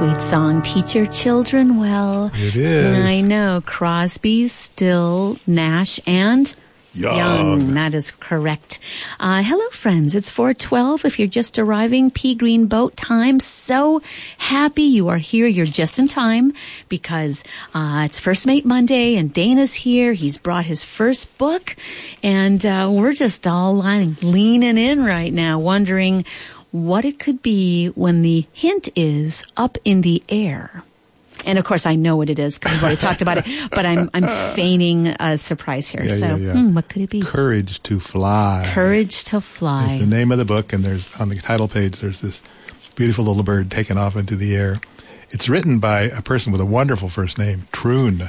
sweet song. Teach your children well. It is. I know. Crosby, Still, Nash, and Young. That is correct. Hello, friends. It's 4:12. If you're just arriving, Pea Green Boat time. So happy you are here. You're just in time because it's First Mate Monday, and Dana's here. He's brought his first book, and we're just all leaning in right now, wondering what it could be when the hint is up in the air. And of course, I know what it is because we've already talked about it. But I'm feigning a surprise here. What could it be? Courage to Fly. Courage to Fly. Is the name of the book, and there's on the title page. There's this beautiful little bird taken off into the air. It's written by a person with a wonderful first name, Troon.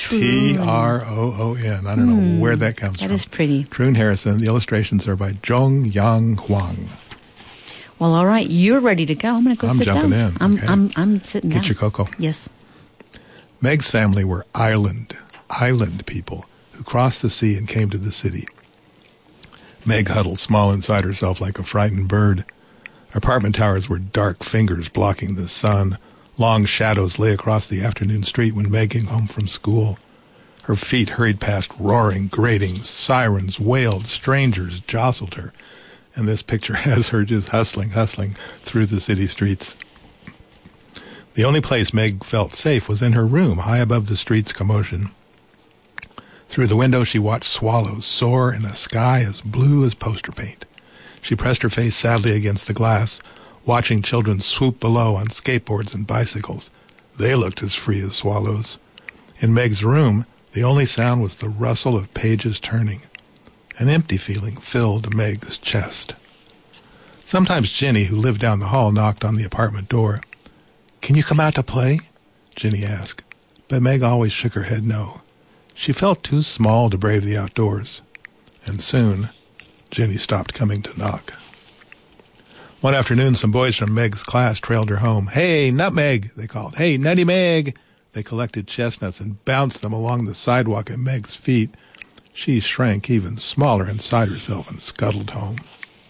Troon. I don't know where that comes from. That is pretty. Troon Harrison. The illustrations are by Jong Yang Huang. Well, all right. You're ready to go. I'm going to go sit down. I'm jumping in. I'm sitting down. Get your cocoa. Yes. Meg's family were island people who crossed the sea and came to the city. Meg huddled small inside herself like a frightened bird. Apartment towers were dark fingers blocking the sun. Long shadows lay across the afternoon street when Meg came home from school. Her feet hurried past roaring gratings, sirens wailed, strangers jostled her. And this picture has her just hustling through the city streets. The only place Meg felt safe was in her room, high above the street's commotion. Through the window, she watched swallows soar in a sky as blue as poster paint. She pressed her face sadly against the glass, watching children swoop below on skateboards and bicycles. They looked as free as swallows. In Meg's room, the only sound was the rustle of pages turning. An empty feeling filled Meg's chest. Sometimes Jenny, who lived down the hall, knocked on the apartment door. "Can you come out to play?" Jenny asked, but Meg always shook her head no. She felt too small to brave the outdoors. And soon, Jenny stopped coming to knock. One afternoon, some boys from Meg's class trailed her home. "Hey, Nutmeg," they called. "Hey, Nutty Meg." They collected chestnuts and bounced them along the sidewalk at Meg's feet. She shrank even smaller inside herself and scuttled home.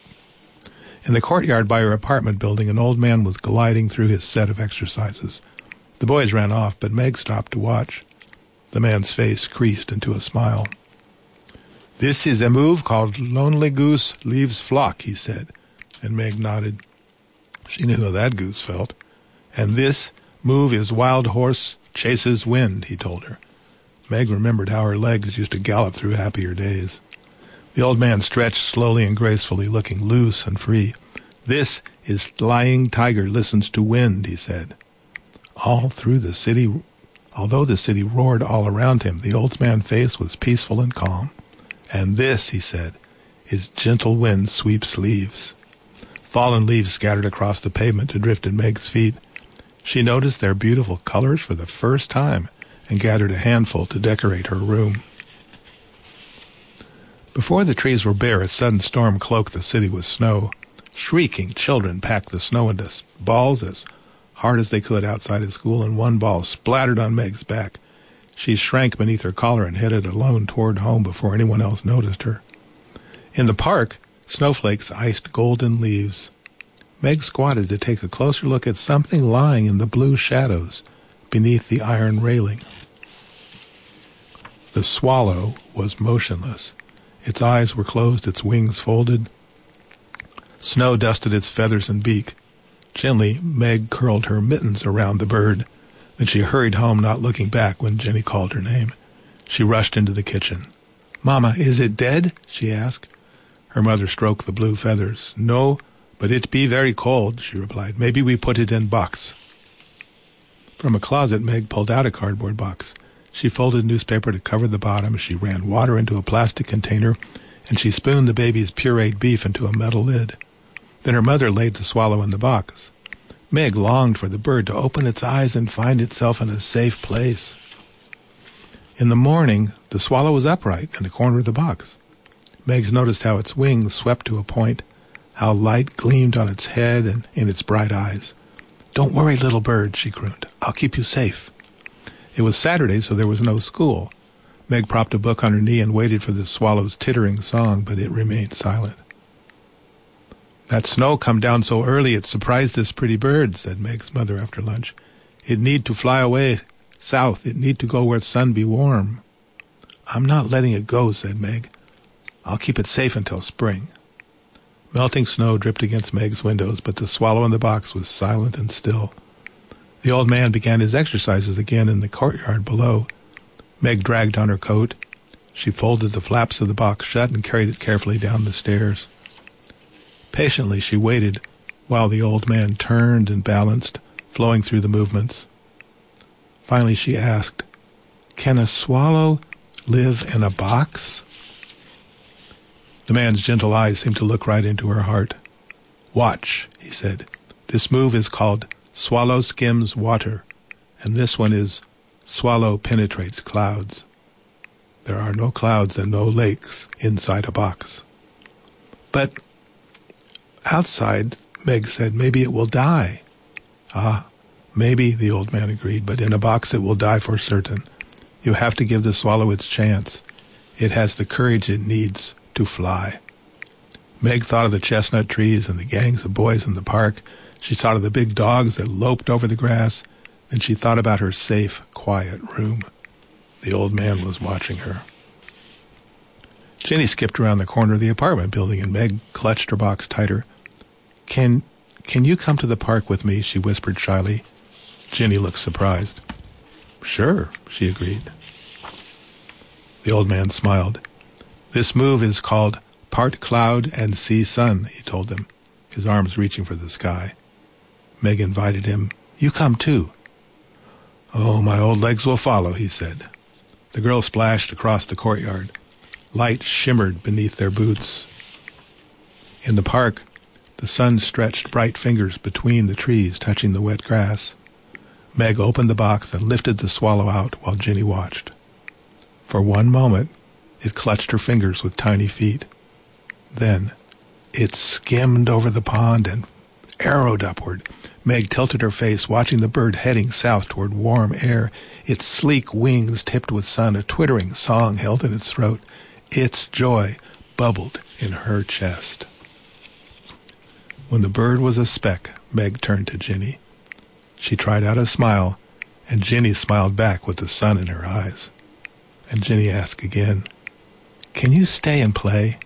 In the courtyard by her apartment building, an old man was gliding through his set of exercises. The boys ran off, but Meg stopped to watch. The man's face creased into a smile. "This is a move called Lonely Goose Leaves Flock," he said, and Meg nodded. She knew how that goose felt. "And this move is Wild Horse Chases Wind," he told her. Meg remembered how her legs used to gallop through happier days. The old man stretched slowly and gracefully, looking loose and free. "This is Lying Tiger Listens to Wind," he said. Although the city roared all around him, the old man's face was peaceful and calm. "And this," he said, "is Gentle Wind Sweeps Leaves." Fallen leaves scattered across the pavement to drift at Meg's feet. She noticed their beautiful colors for the first time and gathered a handful to decorate her room. Before the trees were bare, a sudden storm cloaked the city with snow. Shrieking children packed the snow into balls as hard as they could outside of school, and one ball splattered on Meg's back. She shrank beneath her collar and headed alone toward home before anyone else noticed her. In the park, snowflakes iced golden leaves. Meg squatted to take a closer look at something lying in the blue shadows beneath the iron railing. The swallow was motionless. Its eyes were closed, its wings folded. Snow dusted its feathers and beak. Gently, Meg curled her mittens around the bird. Then she hurried home, not looking back when Jenny called her name. She rushed into the kitchen. "Mama, is it dead?" she asked. Her mother stroked the blue feathers. "No, but it be very cold," she replied. "Maybe we put it in box." From a closet, Meg pulled out a cardboard box. She folded newspaper to cover the bottom. She ran water into a plastic container, and she spooned the baby's pureed beef into a metal lid. Then her mother laid the swallow in the box. Meg longed for the bird to open its eyes and find itself in a safe place. In the morning, the swallow was upright in the corner of the box. Meg noticed how its wings swept to a point, how light gleamed on its head and in its bright eyes. "Don't worry, little bird," she crooned. "I'll keep you safe." It was Saturday, so there was no school. Meg propped a book on her knee and waited for the swallow's tittering song, but it remained silent. That snow come down so early it surprised this pretty bird, said Meg's mother after lunch. It need to fly away south. It need to go where the sun be warm. I'm not letting it go, said Meg. I'll keep it safe until spring. Melting snow dripped against Meg's windows, but the swallow in the box was silent and still. The old man began his exercises again in the courtyard below. Meg dragged on her coat. She folded the flaps of the box shut and carried it carefully down the stairs. Patiently she waited while the old man turned and balanced, flowing through the movements. Finally she asked, "Can a swallow live in a box?" The man's gentle eyes seemed to look right into her heart. "Watch," he said. "This move is called swallow skims water, and this one is swallow penetrates clouds. There are no clouds and no lakes inside a box." "But outside," Meg said, "maybe it will die." "Ah, maybe," the old man agreed, "but in a box it will die for certain. You have to give the swallow its chance. It has the courage it needs to fly." Meg thought of the chestnut trees and the gangs of boys in the park. She thought of the big dogs that loped over the grass. Then she thought about her safe, quiet room. The old man was watching her. Jenny skipped around the corner of the apartment building, and Meg clutched her box tighter. Can you come to the park with me?" she whispered shyly. Jenny looked surprised. "Sure," she agreed. The old man smiled. "This move is called part cloud and sea sun," he told them, his arms reaching for the sky. Meg invited him. "You come too." "Oh, my old legs will follow," he said. The girls splashed across the courtyard. Light shimmered beneath their boots. In the park, the sun stretched bright fingers between the trees, touching the wet grass. Meg opened the box and lifted the swallow out while Jenny watched. For one moment, it clutched her fingers with tiny feet. Then, it skimmed over the pond and arrowed upward. Meg tilted her face, watching the bird heading south toward warm air. Its sleek wings tipped with sun, a twittering song held in its throat. Its joy bubbled in her chest. When the bird was a speck, Meg turned to Jenny. She tried out a smile, and Jenny smiled back with the sun in her eyes. And Jenny asked again, "Can you stay and play?"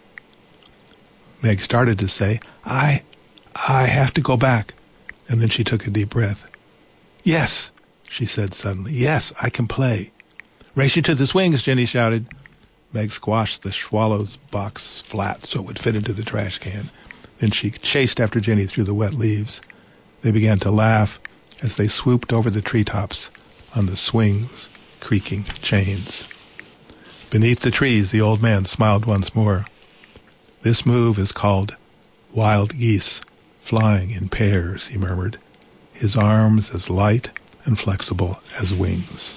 Meg started to say, I have to go back. And then she took a deep breath. "Yes," she said suddenly. "Yes, I can play." "Race you to the swings," Jenny shouted. Meg squashed the swallow's box flat so it would fit into the trash can. Then she chased after Jenny through the wet leaves. They began to laugh as they swooped over the treetops on the swings, creaking chains. Beneath the trees, the old man smiled once more. "This move is called wild geese flying in pairs," he murmured, his arms as light and flexible as wings.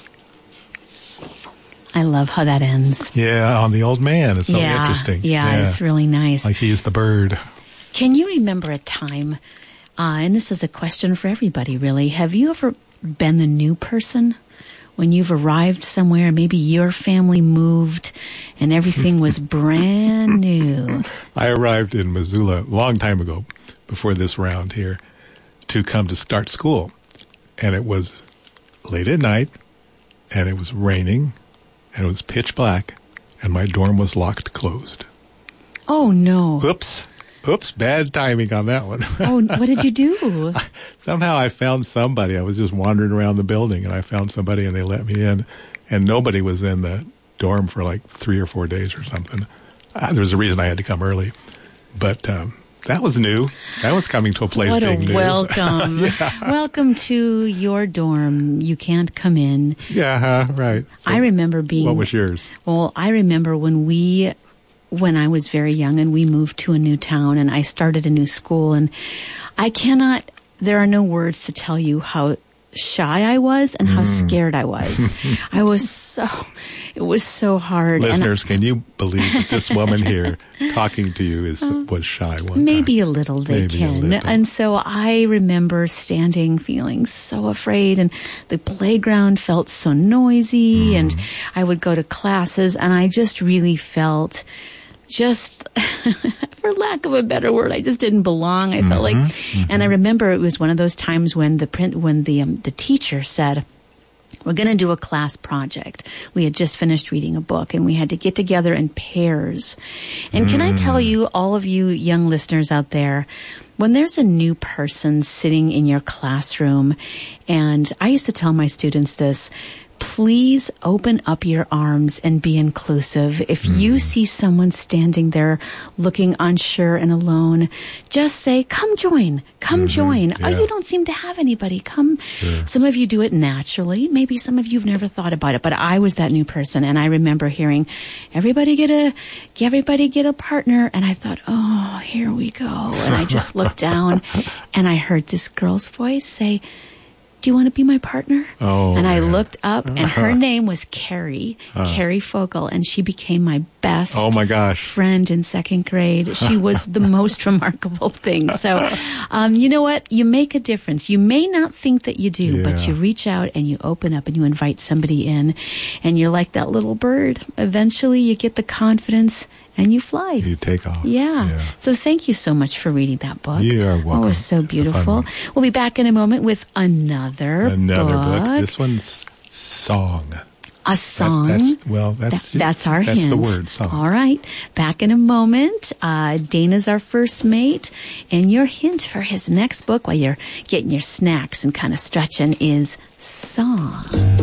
I love how that ends. Yeah, on the old man. It's so interesting. Yeah, it's really nice. Like he's the bird. Can you remember a time, and this is a question for everybody really, have you ever been the new person? When you've arrived somewhere, maybe your family moved and everything was brand new. I arrived in Missoula a long time ago, before this round here, to come to start school. And it was late at night, and it was raining, and it was pitch black, and my dorm was locked closed. Oh, no. Oops, bad timing on that one. Oh, what did you do? Somehow I found somebody. I was just wandering around the building, and I found somebody, and they let me in. And nobody was in the dorm for like 3 or 4 days or something. There was a reason I had to come early. But that was new. That was coming to a place being new. What a welcome. Yeah. Welcome to your dorm. You can't come in. Yeah, right. So I remember being... What was yours? Well, I remember when I was very young and we moved to a new town and I started a new school, and there are no words to tell you how shy I was and how scared I was. It was so hard. Listeners, can you believe that this woman here talking to you was shy one time? Maybe a little, they can. And so I remember standing feeling so afraid, and the playground felt so noisy, and I would go to classes and I just really felt just, for lack of a better word, I just didn't belong. I felt like, and I remember it was one of those times when the teacher said, we're going to do a class project. We had just finished reading a book, and we had to get together in pairs. And can I tell you, all of you young listeners out there, when there's a new person sitting in your classroom, and I used to tell my students this, please open up your arms and be inclusive. If you see someone standing there looking unsure and alone, just say, come join. Come join. Yeah. Oh, you don't seem to have anybody. Come. Sure. Some of you do it naturally. Maybe some of you have never thought about it, but I was that new person. And I remember hearing, everybody get a partner. And I thought, oh, here we go. And I just looked down and I heard this girl's voice say, do you want to be my partner? Oh, and I looked up, and her name was Carrie Fogel, and she became my best friend in second grade. She was the most remarkable thing. So, you know what? You make a difference. You may not think that you do, but you reach out and you open up and you invite somebody in, and you're like that little bird. Eventually, you get the confidence and you fly. You take off. Yeah. So thank you so much for reading that book. You are welcome. Oh, it was so beautiful. We'll be back in a moment with another book. This one's song. A song. That's our hint. That's the word, song. All right. Back in a moment. Dana's our first mate. And your hint for his next book while you're getting your snacks and kind of stretching is song.